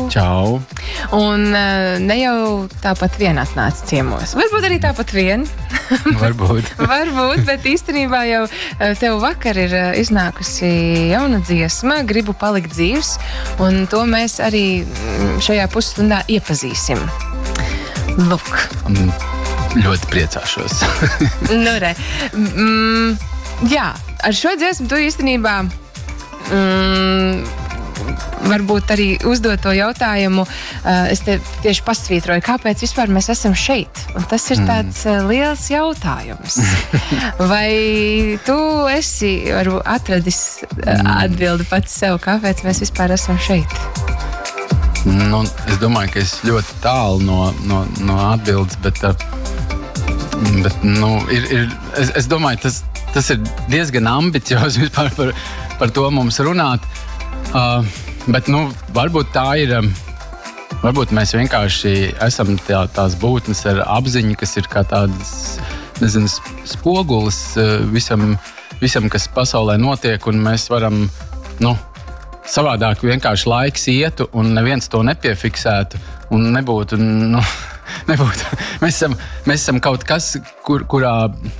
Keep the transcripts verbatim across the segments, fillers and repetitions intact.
Čau. Un ne jau tāpat vien atnāca ciemos. Varbūt arī tāpat vien. Varbūt. Varbūt, bet īstenībā jau tev vakar ir iznākusi jauna dziesma, Gribu palikt dzīvs, un to mēs arī šajā pusstundā iepazīsim. Lūk. Mm, ļoti priecāšos. Nu, re. Mm, jā, ar šo dziesmu tu īstenībā mm, varbūt arī uzdot to jautājumu, es te tieši pasvītroju, kāpēc vispār mēs esam šeit. Un tas ir tāds mm. liels jautājums. Vai tu esi varbūt atradis atbildi pats sev, kāpēc mēs vispār esam šeit? Nu, es domāju, ka es ļoti tālu no, no, no atbildes, bet, bet nu, ir, ir, es, es domāju, tas, tas ir diezgan ambiciozi vispār par, par to mums runāt. Uh, bet, nu, varbūt tā ir, varbūt mēs vienkārši esam tā, tās būtnes ar apziņu, kas ir kā tādas, nezinu, spogulis visam, visam, kas pasaulē notiek, un mēs varam, nu, savādāk vienkārši laiks ietu, un neviens to nepiefiksētu, un nebūtu, nu, nebūtu. Mēs esam, mēs esam kaut kas, kur, kurā,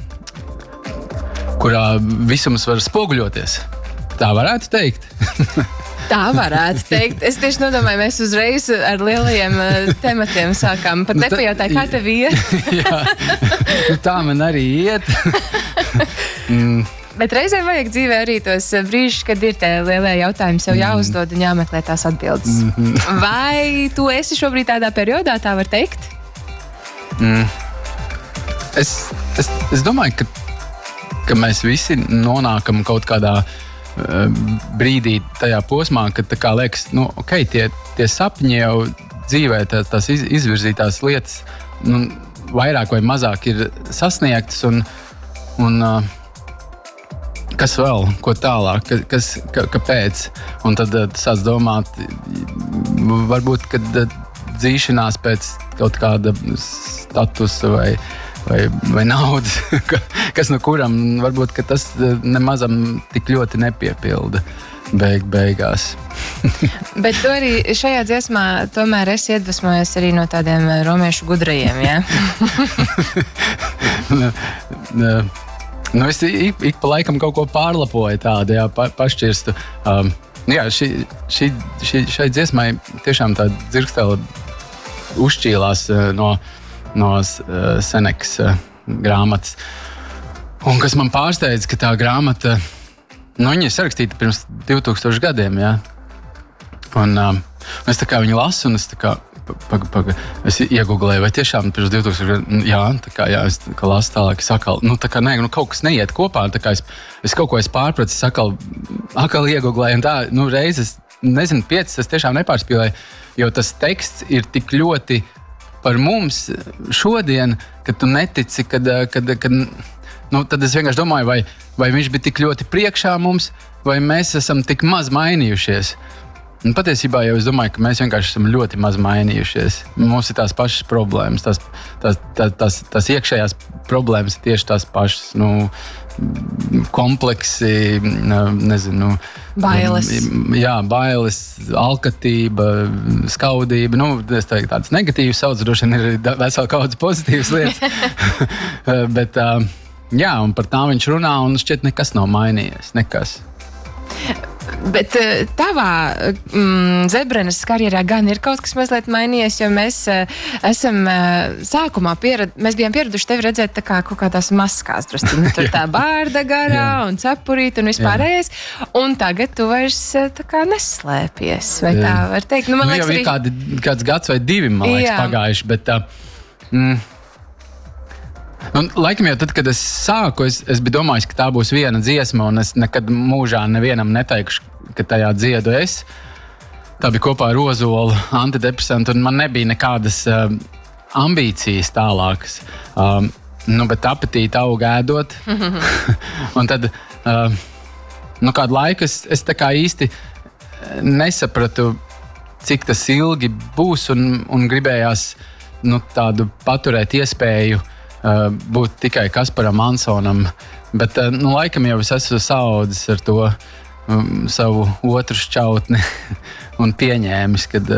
kurā visums var spoguļoties. Tā varētu teikt. Tā varētu teikt. Es tieši nodomāju, mēs uzreiz ar lielajiem tematiem sākām. Pat nepajautāju, kā tev iet. Jā, tā man arī iet. mm. Bet reizēm vajag dzīvē arī tos brīžus, kad ir tie lielie jautājumi sev jāuzdod un jāmeklē tās atbildes. Mm-hmm. Vai tu esi šobrīd tādā periodā, tā var teikt? Mm. Es, es, es domāju, ka, ka mēs visi nonākam kaut kādā brīdī tajā posmā, kad tā kā liekas, nu, ok, tie, tie sapņi jau dzīvē, tā, tās iz, izvirzītās lietas, nu, vairāk vai mazāk ir sasniegtas, un, un uh, kas vēl, ko tālāk, kas, ka, kāpēc? Un tad uh, sāc domāt, varbūt, kad uh, dzīšanās pēc kaut kāda statusa vai Vai, vai naudas, kas no kuram varbūt ka tas nemazam tik ļoti nepiepilda beig, beigās. Bet tu arī šajā dziesmā tomēr esi iedvesmojies arī no tādiem romiešu gudrajiem, jā? Nu, es ik, ik pa laikam kaut ko pārlapoju tādu, jā, pa, pašķirstu. Um, jā, šī, šī, šī, šai dziesmai tiešām tā dzirkstela uzšķīlās uh, no no uh, Senekas uh, grāmatas. Un kas man pārsteidz, ka tā grāmata, nu, viņa ir sarakstīta pirms divi tūkstoši gadiem, jā. Un uh, es tā kā viņu lasu, un es tā kā, paga, paga, es iegooglēju, vai tiešām pirms divi tūkstoši gadiem, jā, tā kā, jā, es tā kā lasu tālāk, es akal, nu, tā kā, nē, nu, kaut kas neiet kopā, tā kā es, es kaut ko es pārpratu, es akal, akal iegooglēju, un tā, nu, reizes, nezinu, piecas, es tiešām nepārspīlēju, jo tas teksts ir tik ļoti par mums šodien, kad tu netici, kad, kad, kad nu, tad es vienkārši domāju, vai, vai viņš bija tik ļoti priekšā mums, vai mēs esam tik maz mainījušies. Un patiesībā jau es domāju, ka mēs vienkārši esam ļoti maz mainījušies. Mums ir tās pašas problēmas, tās, tās, tās, tās, tās iekšējās problēmas ir tieši tās pašas, nu, kompleksi, nezinu, bailes. Jā, bailes, alkatība, skaudība, nu, es teiktu tādas negatīvas sauc, droši vien ir vesela kaudzes pozitīvas lietas, bet jā, un par tām viņš runā, un šķiet nekas nav mainījies, nekas. Bet tavā mm, Zebrenes karjerā gan ir kaut kas mazliet mainījies, jo mēs uh, esam uh, sākumā pierad, mēs bijām pieraduši tevi redzēt tā kā kaut kādās maskās drusciņi. Tur tā bārda garā un cepurīt un vispārējais. Un tagad tu vairs tā kā neslēpies, vai jā. Tā var teikt? Nu, man nu, liekas, jau ir arī... kādi, kāds gads vai divi, man liekas, jā. Pagājuši, bet... Uh, mm, Un, laikam jau tad, kad es sāku, es, es biju domājis, ka tā būs viena dziesma, un es nekad mūžā nevienam neteikšu, ka tajā dziedu es. Tā bija kopā ar Ozolu, antidepresantu, un man nebija nekādas uh, ambīcijas tālākas. Um, nu, bet apetīti aug ēdot. Un tad, uh, nu, kādu laiku es, es tā kā īsti nesapratu, cik tas ilgi būs, un, un gribējās nu, tādu paturēt iespēju Uh, būt tikai Kasparam Ansonam, bet uh, nu, laikam jau es esmu saaudzis ar to um, savu otru šķautni un pieņēmis, kad